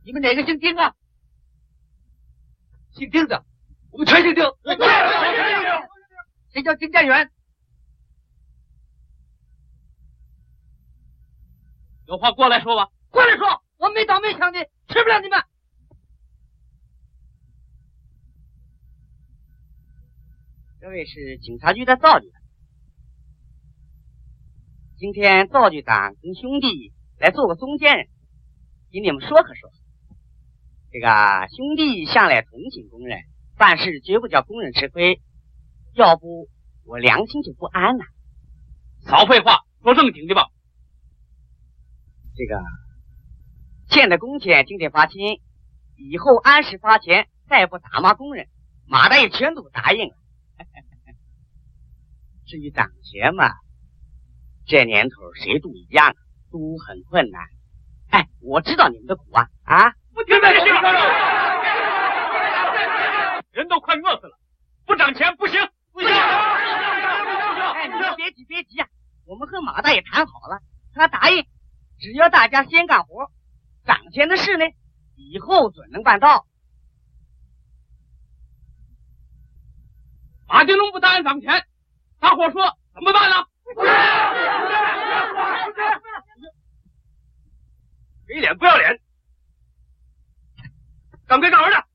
你们哪个姓丁啊？姓丁的，我们全姓丁。谁叫丁占元？ 有话过来说吧。 过来说，我没倒霉想的，吃不了你们。 这位是警察局的赵局长，今天赵局长跟兄弟来做个中间人，给你们说可说。这个兄弟向来同情工人，办事绝不叫工人吃亏，要不我良心就不安了。 少废话，说正经的吧。 这个欠的工钱今天发清，以后按时发钱，再不打骂工人，马大爷全都答应了。至于涨钱嘛，这年头谁都一样，都很困难。哎，我知道你们的苦啊！ 不听这些，人都快饿死了，不涨钱不行，不行！ 哎，你们别急啊，我们和马大爷谈好了，他答应，只要大家先干活，涨钱的事呢，以后准能办到。 马丁龙不答应涨钱，大伙说怎么办呢？给脸不要脸，干该干儿的。